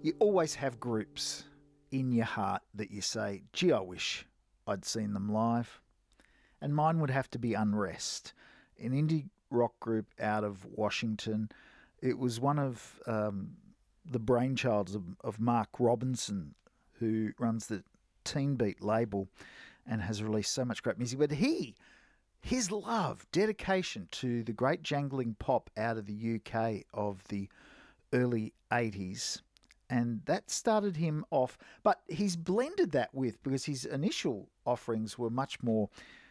You always have groups in your heart that you say, gee, I wish I'd seen them live. And mine would have to be Unrest, an indie rock group out of Washington. It was one of the brainchilds of Mark Robinson, who runs the Teen Beat label and has released so much great music. But his love, dedication to the great jangling pop out of the UK of the early 80s, and that started him off. But he's blended that with, because his initial offerings were much more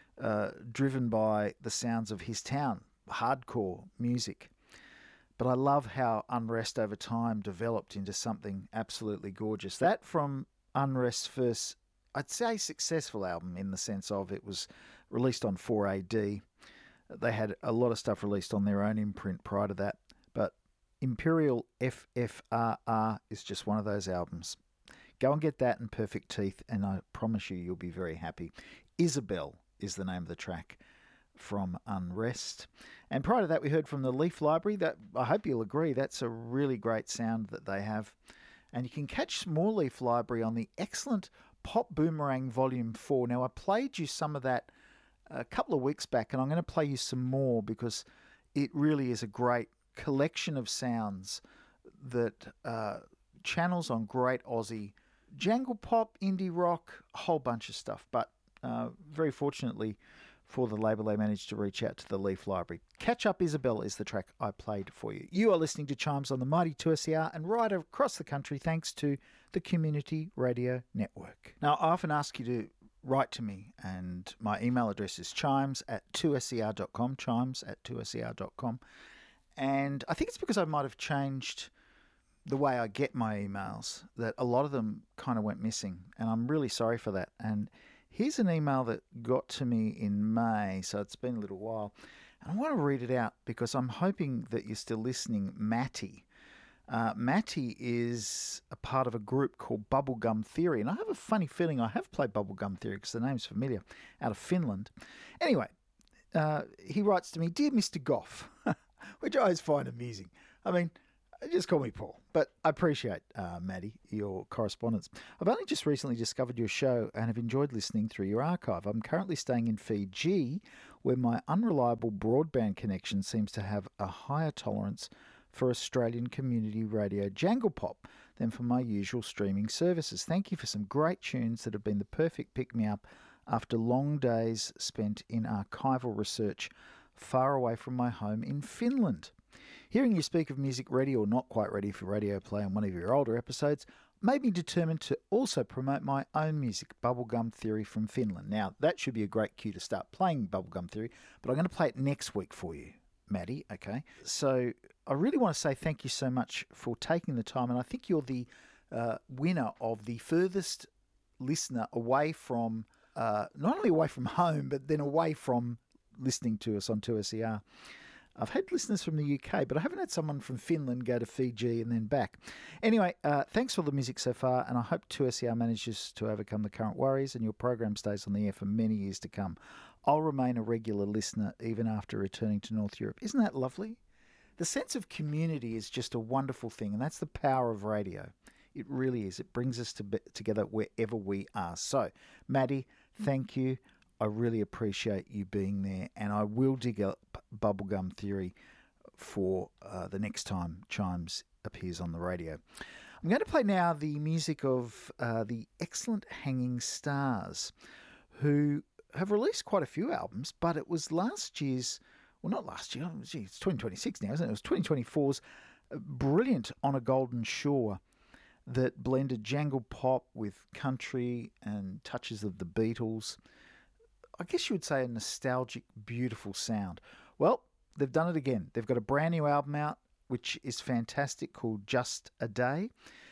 driven by the sounds of his town, hardcore music. But I love how Unrest over time developed into something absolutely gorgeous. That from Unrest's first, I'd say, successful album, in the sense of it was released on 4AD. They had a lot of stuff released on their own imprint prior to that. But Imperial FFRR is just one of those albums. Go and get that and Perfect Teeth, and I promise you'll be very happy. Isabel is the name of the track from Unrest. And prior to that, we heard from the Leaf Library. That, I hope you'll agree, that's a really great sound that they have. And you can catch more Leaf Library on the excellent Pop Boomerang Volume 4. Now, I played you some of that a couple of weeks back, and I'm going to play you some more, because it really is a great collection of sounds that channels on great Aussie jangle pop, indie rock, a whole bunch of stuff. But very fortunately for the label, they managed to reach out to the Leaf Library. Catch Up Isabel is the track I played for you. You are listening to Chimes on the mighty 2SER and right across the country, thanks to the Community Radio Network. Now, I often ask you to write to me, and my email address is chimes@2ser.com, chimes@2ser.com. And I think it's because I might have changed the way I get my emails, that a lot of them kind of went missing, and I'm really sorry for that. And here's an email that got to me in May, so it's been a little while. And I want to read it out because I'm hoping that you're still listening. Matty. Matty is a part of a group called Bubblegum Theory, and I have a funny feeling I have played Bubblegum Theory because the name's familiar, out of Finland. Anyway, he writes to me, Dear Mr. Goff, which I always find amusing. I mean, just call me Paul. But I appreciate, Maddie, your correspondence. I've only just recently discovered your show and have enjoyed listening through your archive. I'm currently staying in Fiji, where my unreliable broadband connection seems to have a higher tolerance for Australian community radio jangle pop than for my usual streaming services. Thank you for some great tunes that have been the perfect pick-me-up after long days spent in archival research far away from my home in Finland. Hearing you speak of music ready or not quite ready for radio play on one of your older episodes made me determined to also promote my own music, Bubblegum Theory from Finland. Now, that should be a great cue to start playing Bubblegum Theory, but I'm going to play it next week for you, Maddie, okay? So I really want to say thank you so much for taking the time, and I think you're the winner of the furthest listener away from, not only away from home, but then away from listening to us on 2SER. I've had listeners from the UK, but I haven't had someone from Finland go to Fiji and then back. Anyway, thanks for all the music so far, and I hope 2SER manages to overcome the current worries and your program stays on the air for many years to come. I'll remain a regular listener even after returning to North Europe. Isn't that lovely? The sense of community is just a wonderful thing, and that's the power of radio. It really is. It brings us together wherever we are. So, Maddie, thank you. I really appreciate you being there, and I will dig up Bubblegum Theory for the next time Chimes appears on the radio. I'm going to play now the music of the excellent Hanging Stars, who have released quite a few albums, but it was last year's, well, not last year, it's 2026 now, isn't it? It was 2024's brilliant On a Golden Shore that blended jangle pop with country and touches of the Beatles. I guess you would say a nostalgic, beautiful sound. Well, they've done it again. They've got a brand new album out, which is fantastic, called Just a Day.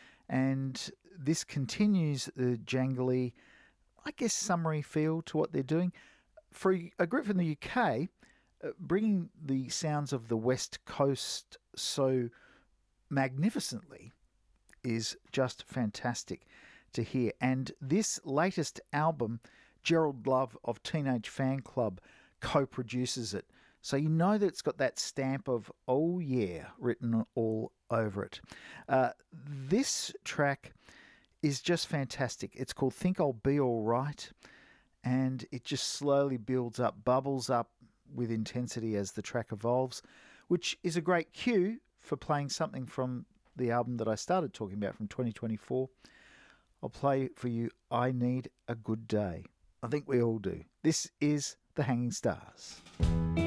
And this continues the jangly, I guess, summery feel to what they're doing. For a group from the UK, bringing the sounds of the West Coast so magnificently is just fantastic to hear. And this latest album, Gerald Love of Teenage Fan Club co-produces it. So you know that it's got that stamp of, oh yeah, written all over it. This track is just fantastic. It's called Think I'll Be Alright, and it just slowly builds up, bubbles up with intensity as the track evolves, which is a great cue for playing something from the album that I started talking about from 2024. I'll play for you I Need a Good Day. I think we all do. This is The Hanging Stars.